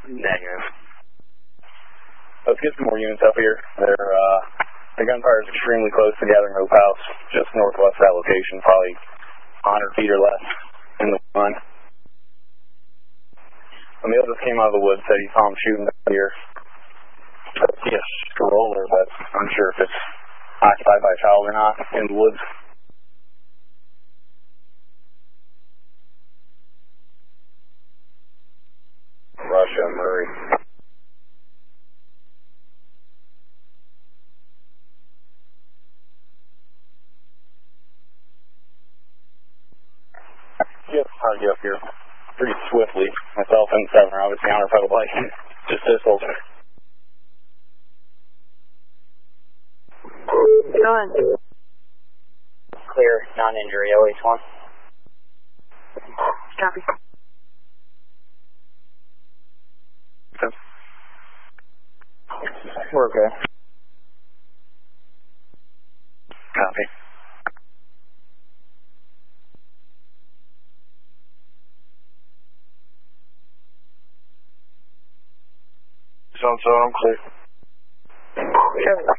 Negative. Let's get some more units up here. The gunfire is extremely close to Gathering Hope House, just northwest of that location, probably 100 feet or less in the run. Emil just came out of the woods, said he saw him shooting down here. I see a stroller, but I'm unsure if it's occupied by a child or not in the woods. Russia, Murray. Yes, hard to get up here pretty swiftly. Myself and Seven are obviously on our pedal bike. Just pistols. Done. Clear, non-injury, always one. Copy. Okay. We're okay. Copy. So I'm clear. Copy.